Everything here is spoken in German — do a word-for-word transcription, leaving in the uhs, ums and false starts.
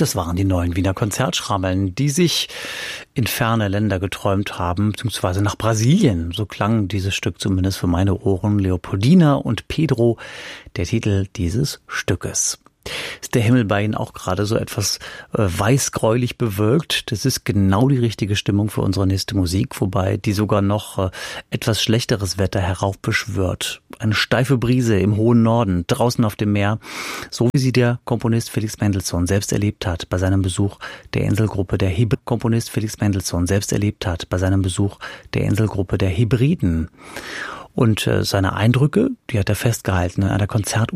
Das waren die neuen Wiener Konzertschrammeln, die sich in ferne Länder geträumt haben, beziehungsweise nach Brasilien. So klang dieses Stück zumindest für meine Ohren. Leopoldina und Pedro, der Titel dieses Stückes. Ist der Himmel bei Ihnen auch gerade so etwas äh, weiß-gräulich bewölkt? Das ist genau die richtige Stimmung für unsere nächste Musik, wobei die sogar noch äh, etwas schlechteres Wetter heraufbeschwört. Eine steife Brise im hohen Norden, draußen auf dem Meer, so wie sie der Komponist Felix Mendelssohn selbst erlebt hat bei seinem Besuch der Inselgruppe der Hybriden. Komponist Felix Mendelssohn selbst erlebt hat bei seinem Besuch der Inselgruppe der Hybriden. Und äh, seine Eindrücke, die hat er festgehalten in einer Konzert